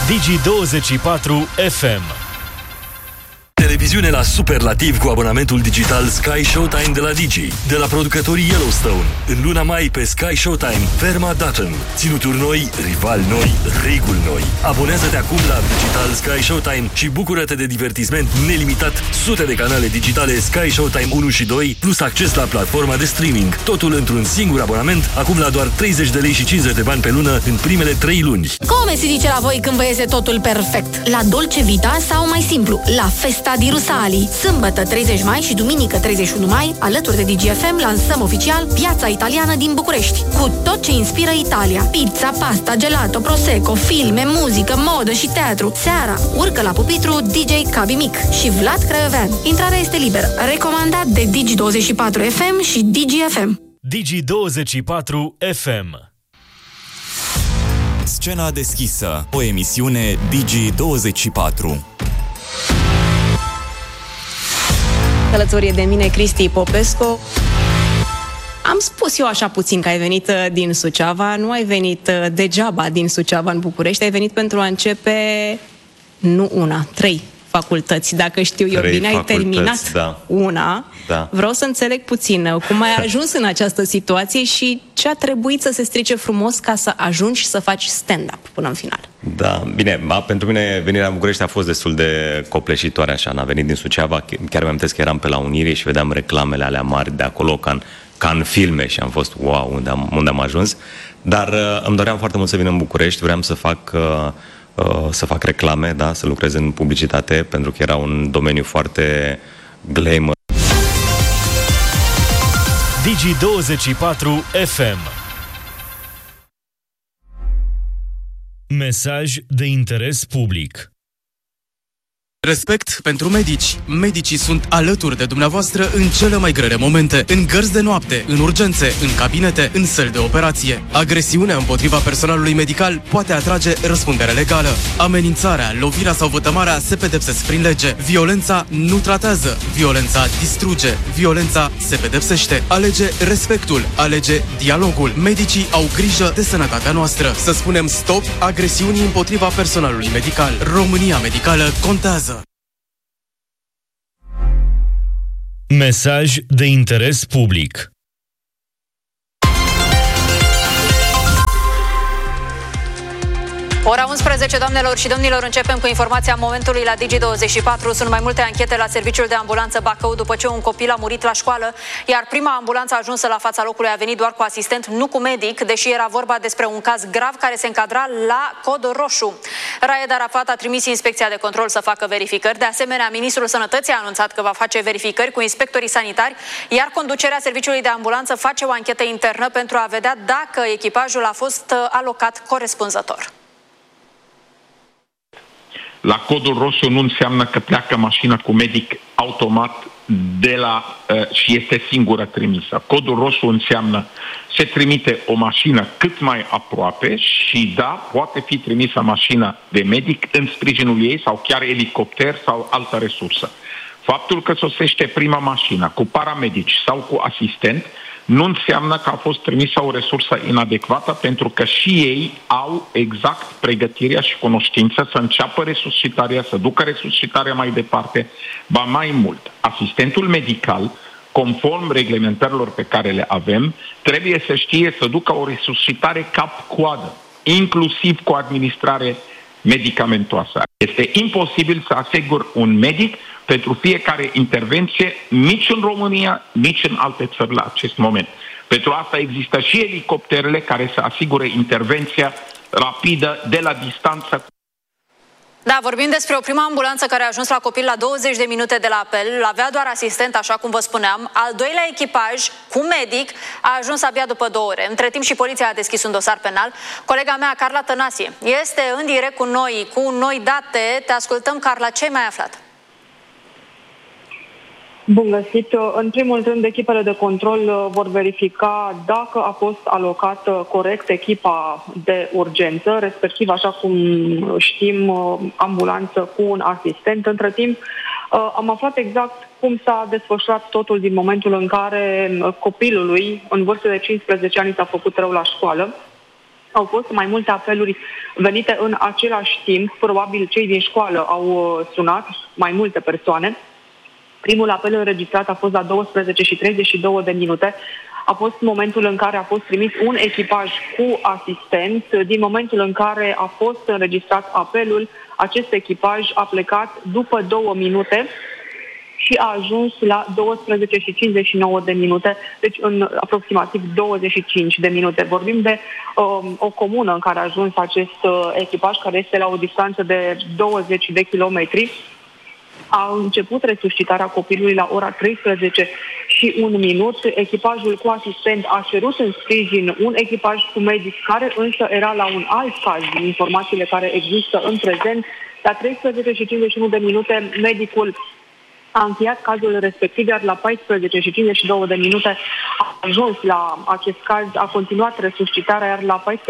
Digi24 FM. Televiziune la superlativ cu abonamentul digital Sky Showtime de la Digi. De la producătorii Yellowstone. În luna mai pe Sky Showtime, Ferma Dutton. Ținuturi noi, rivali noi, reguli noi. Abonează-te acum la digital Sky Showtime și bucură-te de divertisment nelimitat, sute de canale digitale Sky Showtime 1 și 2, plus acces la platforma de streaming. Totul într-un singur abonament, acum la doar 30 de lei și 50 de bani pe lună în primele 3 luni. Cum se zice la voi când vă iese totul perfect? La Dolce Vita sau mai simplu, la Festa di Rusali. Sâmbătă 30 mai și duminică 31 mai, alături de DGFM, lansăm oficial Piața Italiană din București, cu tot ce inspiră Italia. Pizza, pasta, gelato, prosecco, filme, muzică, modă și teatru. Seara, urcă la pupitru DJ Cabi Mic și Vlad Craiovean. Intrarea este liberă. Recomandat de Digi24 FM și DGFM. Digi24 FM. Scena deschisă, o emisiune Digi24. Alături de mine Cristi Popescu. Am spus eu așa puțin că ai venit din Suceava, nu ai venit degeaba din Suceava în București, ai venit pentru a începe, nu una, 3 facultăți, dacă știu eu bine, ai terminat una. Da. Vreau să înțeleg puțin cum ai ajuns în această situație și ce a trebuit să se strice frumos ca să ajungi să faci stand-up până în final. Da, bine, pentru mine venirea în București a fost destul de copleșitoare așa, n-am venit din Suceava, chiar mi-am amintesc că eram pe la Unirii și vedeam reclamele alea mari de acolo ca în filme și am fost, wow, unde am ajuns, dar îmi doream foarte mult să vin în București, vreau să fac reclame, da, să lucrez în publicitate, pentru că era un domeniu foarte glamour. Digi24 FM. Mesaj de interes public. Respect pentru medici. Medicii sunt alături de dumneavoastră în cele mai grele momente, în gărzi de noapte, în urgențe, în cabinete, în săli de operație. Agresiunea împotriva personalului medical poate atrage răspundere legală. Amenințarea, lovirea sau vătămarea se pedepsesc prin lege. Violența nu tratează. Violența distruge. Violența se pedepsește. Alege respectul. Alege dialogul. Medicii au grijă de sănătatea noastră. Să spunem stop agresiunii împotriva personalului medical. România medicală contează. Mesaj de interes public. Ora 11, doamnelor și domnilor, începem cu informația momentului la Digi24. Sunt mai multe anchete la serviciul de ambulanță Bacău după ce un copil a murit la școală, iar prima ambulanță ajunsă la fața locului a venit doar cu asistent, nu cu medic, deși era vorba despre un caz grav care se încadra la cod roșu. Raed Arafat a trimis inspecția de control să facă verificări. De asemenea, ministrul Sănătății a anunțat că va face verificări cu inspectorii sanitari, iar conducerea serviciului de ambulanță face o anchetă internă pentru a vedea dacă echipajul a fost alocat corespunzător. La codul roșu nu înseamnă că pleacă mașina cu medic automat și este singură trimisă. Codul roșu înseamnă se trimite o mașină cât mai aproape și da, poate fi trimisă mașina de medic în sprijinul ei sau chiar elicopter sau altă resursă. Faptul că sosește prima mașină cu paramedici sau cu asistent nu înseamnă că a fost trimisă o resursă inadecvată, pentru că și ei au exact pregătirea și cunoștință să înceapă resuscitarea, să ducă resuscitarea mai departe. Ba mai mult, asistentul medical, conform reglementărilor pe care le avem, trebuie să știe să ducă o resuscitare cap-coadă, inclusiv cu administrare medicamentoasă. Este imposibil să asigur un medic pentru fiecare intervenție, nici în România, nici în alte țări la acest moment. Pentru asta există și elicopterele care să asigure intervenția rapidă de la distanță. Da, vorbim despre o prima ambulanță care a ajuns la copil la 20 de minute de la apel, avea doar asistent, așa cum vă spuneam. Al doilea echipaj, cu medic, a ajuns abia după 2 ore. Între timp și poliția a deschis un dosar penal. Colega mea, Carla Tănasie, este în direct cu noi date. Te ascultăm, Carla, ce ai mai aflat? Bun găsit. În primul rând, echipele de control vor verifica dacă a fost alocată corect echipa de urgență, respectiv, așa cum știm, ambulanță cu un asistent. Între timp, am aflat exact cum s-a desfășurat totul din momentul în care copilului, în vârstă de 15 ani, s-a făcut rău la școală. Au fost mai multe apeluri venite în același timp, probabil cei din școală au sunat, mai multe persoane. Primul apel înregistrat a fost la 12:32. A fost momentul în care a fost trimis un echipaj cu asistent. Din momentul în care a fost înregistrat apelul, acest echipaj a plecat după 2 minute și a ajuns la 12:59, deci în aproximativ 25 de minute. Vorbim de o comună în care a ajuns acest echipaj, care este la o distanță de 20 de kilometri. A început resuscitarea copilului la ora 13:01. Echipajul cu asistent a cerut în sprijin un echipaj cu medic, care însă era la un alt caz din informațiile care există în prezent. La 13:51 medicul a încheiat cazul respectiv, iar la 14:52 a ajuns la acest caz, a continuat resuscitarea, iar la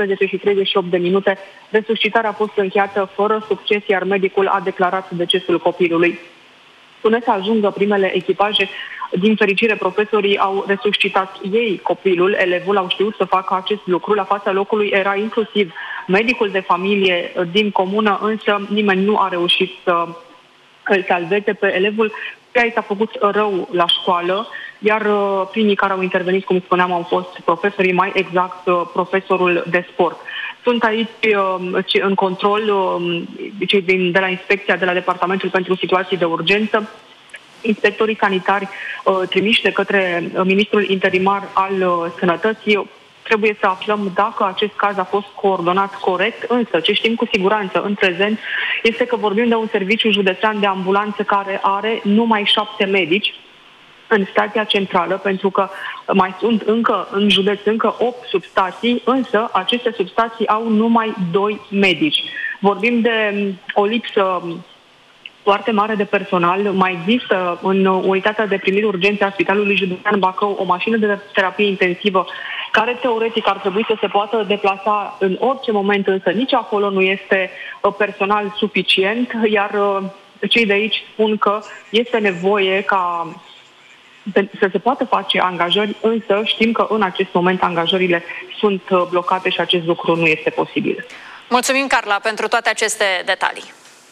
14:38 resuscitarea a fost încheiată fără succes, iar medicul a declarat decesul copilului. Până să ajungă primele echipaje, din fericire, profesorii au resuscitat ei copilul, elevul, au știut să facă acest lucru. La fața locului era inclusiv medicul de familie din comună, însă nimeni nu a reușit să îl salveze pe elevul. I s-a făcut rău la școală, iar primii care au intervenit, cum spuneam, au fost profesorii, mai exact profesorul de sport. Sunt aici în control cei de la inspecția, de la Departamentul pentru Situații de Urgență, inspectorii sanitari trimiși de către ministrul interimar al Sănătății. Trebuie să aflăm dacă acest caz a fost coordonat corect, însă ce știm cu siguranță în prezent este că vorbim de un serviciu județean de ambulanță care are numai 7 medici în stația centrală, pentru că mai sunt încă în județ 8 substații, însă aceste substații au numai 2 medici. Vorbim de o lipsă foarte mare de personal. Mai există în unitatea de primiri urgențe a Spitalului Județean Bacău o mașină de terapie intensivă care teoretic ar trebui să se poată deplasa în orice moment, însă nici acolo nu este personal suficient, iar cei de aici spun că este nevoie ca să se poată face angajări, însă știm că în acest moment angajările sunt blocate și acest lucru nu este posibil. Mulțumim, Carla, pentru toate aceste detalii.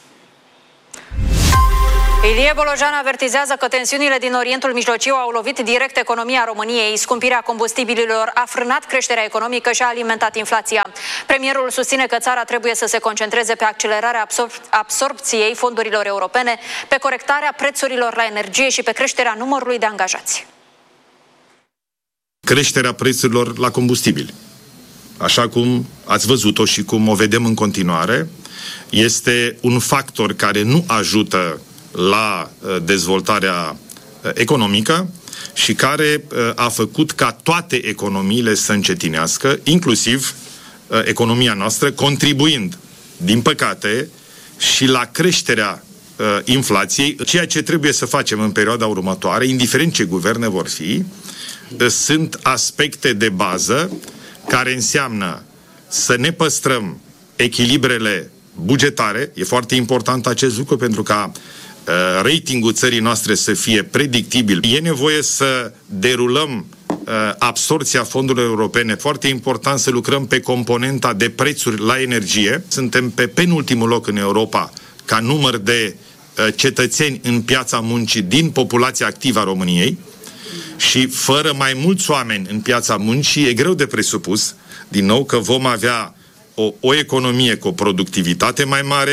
Ilie Bolojan avertizează că tensiunile din Orientul Mijlociu au lovit direct economia României. Scumpirea combustibililor a frânat creșterea economică și a alimentat inflația. Premierul susține că țara trebuie să se concentreze pe accelerarea absorpției fondurilor europene, pe corectarea prețurilor la energie și pe creșterea numărului de angajați. Creșterea prețurilor la combustibili, așa cum ați văzut-o și cum o vedem în continuare, este un factor care nu ajută la dezvoltarea economică și care a făcut ca toate economiile să încetinească, inclusiv economia noastră, contribuind, din păcate, și la creșterea inflației. Ceea ce trebuie să facem în perioada următoare, indiferent ce guverne vor fi, sunt aspecte de bază care înseamnă să ne păstrăm echilibrele bugetare. E foarte important acest lucru pentru ca ratingul țării noastre să fie predictibil. E nevoie să derulăm absorpția fondurilor europene. Foarte important să lucrăm pe componenta de prețuri la energie. Suntem pe penultimul loc în Europa ca număr de cetățeni în piața muncii din populația activă a României și fără mai mulți oameni în piața muncii e greu de presupus, din nou, că vom avea o economie cu o productivitate mai mare.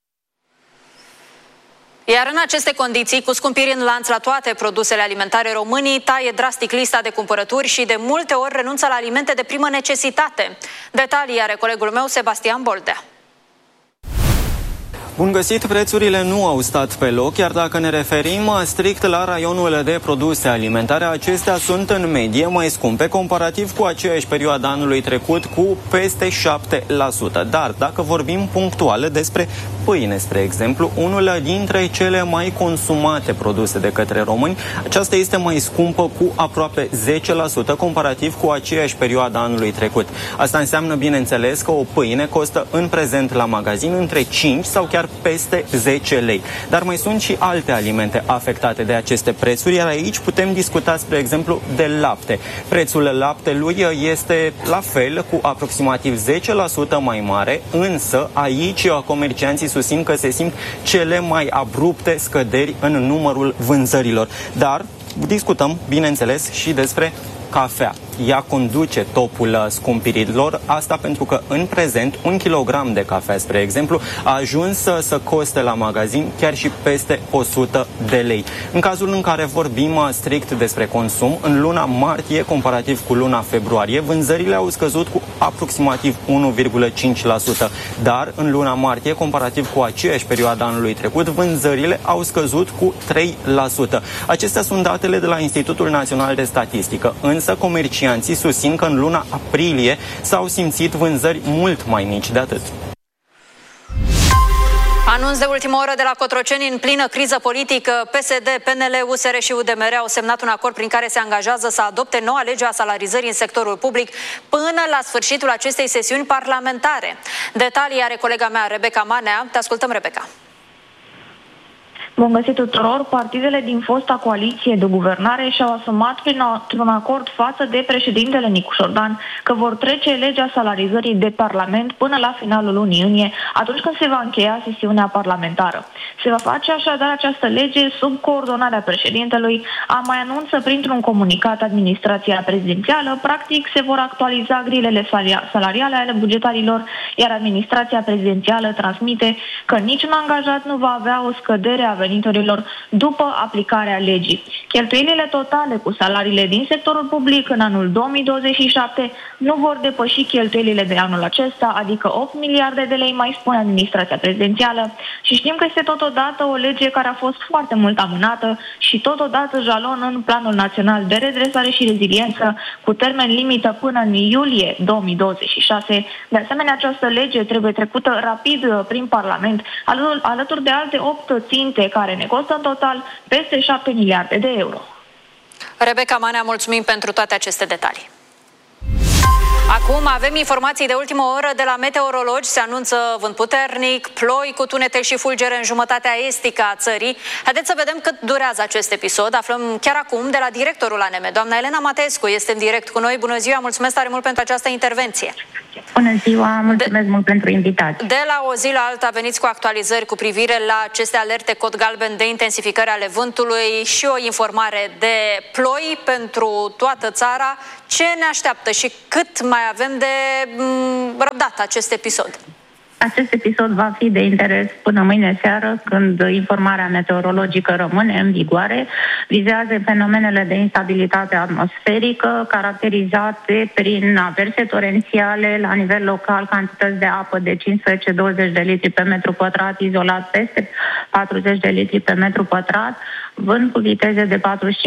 Iar în aceste condiții, cu scumpiri în lanț la toate produsele alimentare, românii taie drastic lista de cumpărături și de multe ori renunță la alimente de primă necesitate. Detalii are colegul meu, Sebastian Boldea. Bun găsit, prețurile nu au stat pe loc, iar dacă ne referim strict la raionul de produse alimentare, acestea sunt în medie mai scumpe comparativ cu aceeași perioadă anului trecut cu peste 7%. Dar dacă vorbim punctual despre pâine, spre exemplu, unul dintre cele mai consumate produse de către români, aceasta este mai scumpă cu aproape 10% comparativ cu aceeași perioadă anului trecut. Asta înseamnă, bineînțeles, că o pâine costă în prezent la magazin între 5 sau chiar peste 10 lei. Dar mai sunt și alte alimente afectate de aceste prețuri, iar aici putem discuta, spre exemplu, de lapte. Prețul laptelui este la fel, cu aproximativ 10% mai mare, însă aici comercianții susțin că se simt cele mai abrupte scăderi în numărul vânzărilor. Dar discutăm, bineînțeles, și despre cafea. Ea conduce topul scumpirilor, asta pentru că în prezent 1 kilogram de cafea, spre exemplu, a ajuns să coste la magazin chiar și peste 100 de lei. În cazul în care vorbim strict despre consum, în luna martie, comparativ cu luna februarie, vânzările au scăzut cu aproximativ 1,5%, dar în luna martie, comparativ cu aceeași perioadă anului trecut, vânzările au scăzut cu 3%. Acestea sunt datele de la Institutul Național de Statistică, însă comercianții susțin că în luna aprilie s-au simțit vânzări mult mai mici de atât. Anunț de ultimă oră de la Cotroceni: în plină criză politică, PSD, PNL, USR și UDMR au semnat un acord prin care se angajează să adopte noua lege a salarizării în sectorul public până la sfârșitul acestei sesiuni parlamentare. Detalii are colega mea, Rebecca Manea. Te ascultăm, Rebecca. Bun găsit tuturor! Partidele din fosta coaliție de guvernare și-au asumat prin un acord față de președintele Nicu Șordan că vor trece legea salarizării de Parlament până la finalul lunii iunie, atunci când se va încheia sesiunea parlamentară. Se va face așadar această lege sub coordonarea președintelui, a mai anunță printr-un comunicat administrația prezidențială. Practic se vor actualiza grilele salariale ale bugetarilor, iar administrația prezidențială transmite că niciun angajat nu va avea o scădere a veniturilor după aplicarea legii. Cheltuielile totale cu salariile din sectorul public în anul 2027 nu vor depăși cheltuielile de anul acesta, adică 8 miliarde de lei, mai spune administrația prezidențială. Și știm că este totodată o lege care a fost foarte mult amânată și totodată jalon în Planul Național de Redresare și Reziliență, cu termen limită până în iulie 2026. De asemenea, această lege trebuie trecută rapid prin Parlament, alături de alte 8 ținte care ne costă în total peste 7 miliarde de euro. Rebecca Manea, mulțumim pentru toate aceste detalii. Acum avem informații de ultimă oră de la meteorologi. Se anunță vânt puternic, ploi cu tunete și fulgere în jumătatea estică a țării. Haideți să vedem cât durează acest episod. Aflăm chiar acum de la directorul ANM. Doamna Elena Matescu este în direct cu noi. Bună ziua, mulțumesc tare mult pentru această intervenție. Bună ziua, mulțumesc mult pentru invitație. De la o zi la alta veniți cu actualizări cu privire la aceste alerte cod galben de intensificare ale vântului și o informare de ploi pentru toată țara. Ce ne așteaptă și cât mai avem de răbdat acest episod? Acest episod va fi de interes până mâine seară, când informarea meteorologică rămâne în vigoare. Vizează fenomenele de instabilitate atmosferică, caracterizate prin averse torențiale la nivel local, cantități de apă de 15-20 de litri pe metru pătrat, izolat peste 40 de litri pe metru pătrat, vânt cu viteze de 45-55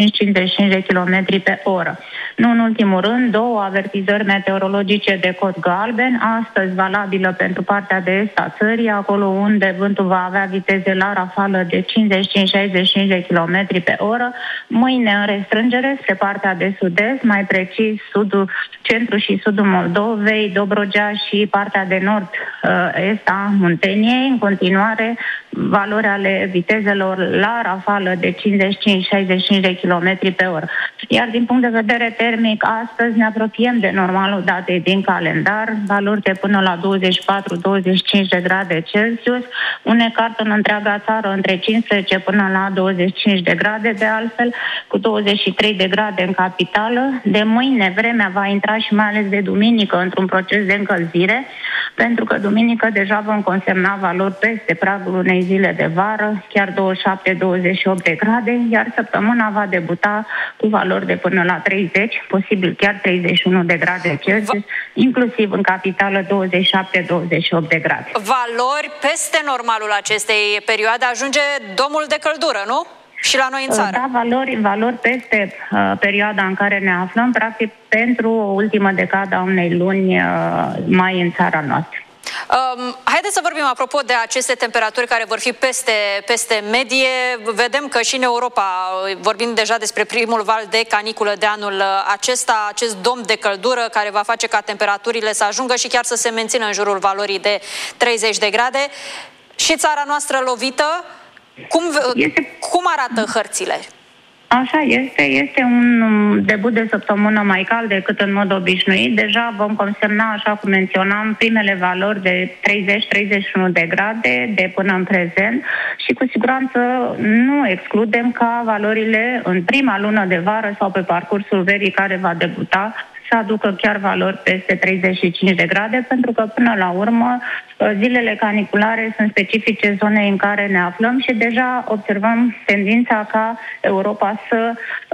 de km pe oră. Nu în ultimul rând, 2 avertizări meteorologice de cod galben, astăzi valabilă pentru partea de est a țării, acolo unde vântul va avea viteze la rafală de 55-65 de km pe oră. Mâine în restrângere spre partea de sud-est, mai precis sudul, centru și sudul Moldovei, Dobrogea și partea de nord-est a Munteniei. În continuare, valori ale vitezelor la rafală de 55-65 de km pe oră. Iar din punct de vedere termic, astăzi ne apropiem de normalul datei din calendar, valori de până la 24-25 de grade Celsius, un ecart în întreaga țară între 15 până la 25 de grade, de altfel, cu 23 de grade în capitală. De mâine vremea va intra și mai ales de duminică într-un proces de încălzire, pentru că duminică deja vom consemna valori peste pragul unei zile de vară, chiar 27-28 de grade, iar săptămâna va debuta cu valori de până la 30, posibil chiar 31 de grade Celsius, inclusiv în capitală 27-28 de grade. Valori peste normalul acestei perioade, ajunge domnul de căldură, nu? Și la noi în țară. Da, valori peste perioada în care ne aflăm, practic pentru o ultimă decadă a unei luni mai în țara noastră. Haideți să vorbim apropo de aceste temperaturi care vor fi peste medie. Vedem că și în Europa vorbim deja despre primul val de caniculă de anul acesta, acest dom de căldură care va face ca temperaturile să ajungă și chiar să se mențină în jurul valorii de 30 de grade. Și țara noastră lovită? Cum arată hărțile? Așa este. Este un debut de săptămână mai cald decât în mod obișnuit. Deja vom consemna, așa cum menționam, primele valori de 30-31 de grade de până în prezent și cu siguranță nu excludem ca valorile în prima lună de vară sau pe parcursul verii care va debuta să aducă chiar valori peste 35 de grade, pentru că până la urmă zilele caniculare sunt specifice zonei în care ne aflăm și deja observăm tendința ca Europa să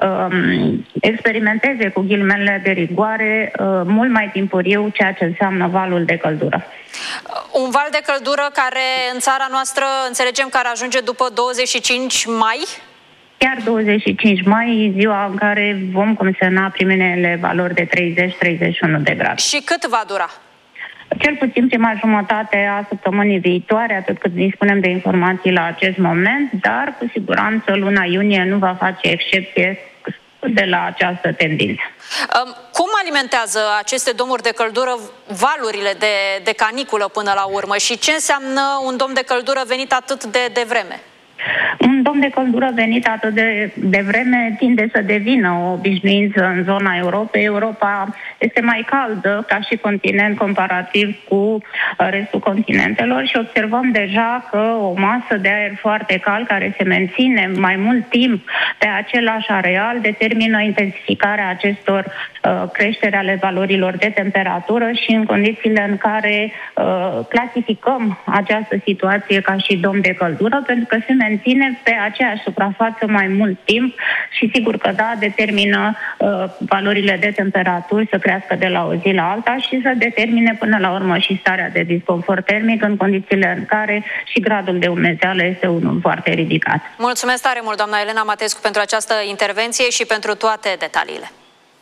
experimenteze cu ghilimele de rigoare mult mai timpuriu ceea ce înseamnă valul de căldură. Un val de căldură care în țara noastră înțelegem că ar ajunge după 25 mai? Chiar 25 mai, ziua în care vom consemna primele valori de 30-31 de grade. Și cât va dura? Cel puțin prima jumătate a săptămânii viitoare, atât cât dispunem de informații la acest moment, dar cu siguranță luna iunie nu va face excepție de la această tendință. Cum alimentează aceste domuri de căldură valurile de caniculă până la urmă și ce înseamnă un dom de căldură venit atât de devreme? Un dom de căldură venit atât de devreme tinde să devină o obișnuință în zona Europei. Europa este mai caldă ca și continent comparativ cu restul continentelor și observăm deja că o masă de aer foarte cald care se menține mai mult timp pe același areal determină intensificarea acestor creșteri ale valorilor de temperatură și în condițiile în care clasificăm această situație ca și dom de căldură, pentru că se menține pe aceeași suprafață mai mult timp și sigur că da, determină valorile de temperaturi să crească de la o zi la alta și să determine până la urmă și starea de disconfort termic în condițiile în care și gradul de umezeală este unul foarte ridicat. Mulțumesc tare mult, doamna Elena Matescu, pentru această intervenție și pentru toate detaliile.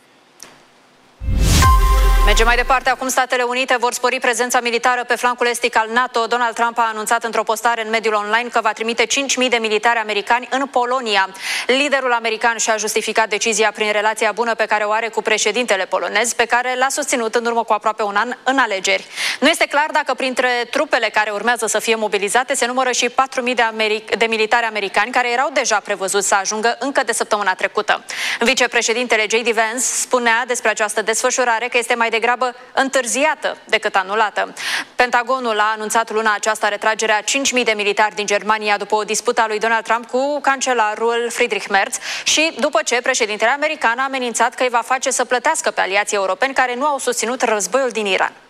Mergem mai departe. Acum Statele Unite vor spori prezența militară pe flancul estic al NATO. Donald Trump a anunțat într-o postare în mediul online că va trimite 5.000 de militari americani în Polonia. Liderul american și-a justificat decizia prin relația bună pe care o are cu președintele polonez, pe care l-a susținut în urmă cu aproape un an în alegeri. Nu este clar dacă printre trupele care urmează să fie mobilizate se numără și 4.000 de militari americani care erau deja prevăzuți să ajungă încă de săptămâna trecută. Vicepreședintele J.D. Vance spunea despre această desfășurare că este mai degrabă întârziată decât anulată. Pentagonul a anunțat luna aceasta retragerea 5.000 de militari din Germania după o dispută a lui Donald Trump cu cancelarul Friedrich Merz și după ce președintele american a amenințat că îi va face să plătească pe aliații europeni care nu au susținut războiul din Iran.